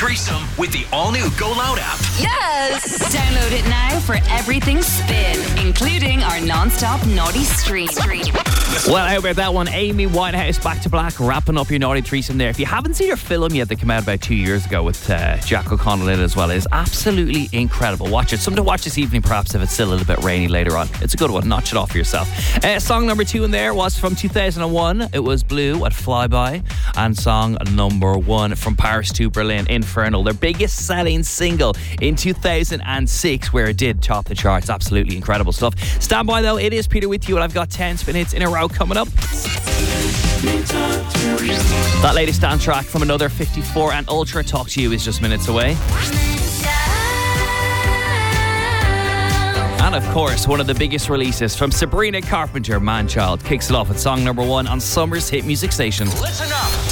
threesome with the all-new Go Loud app. Yes! Download it now for everything Spin, including our non-stop naughty stream. Well, how about that one? Amy Winehouse, Back to Black, wrapping up your naughty threesome there. If you haven't seen her film yet that came out about 2 years ago with Jack O'Connell in it as well, it is absolutely incredible. Watch it. Something to watch this evening, perhaps, if it's still a little bit rainy later on. It's a good one. Notch it off for yourself. Song number 2 in there was from 2001. It was Blue at Flyby. And song number 1 from Paris to Berlin, Infernal. Their biggest selling single in 2006, where it did top the charts. Absolutely incredible stuff. Stand by though. It is Peter with you, and I've got 10 spin hits in a row coming up. That latest dance track from another 54 and Ultra, Talk to You, is just minutes away. And of course, one of the biggest releases from Sabrina Carpenter, Man Child, kicks it off with song number 1 on Summer's hit music station. Listen up.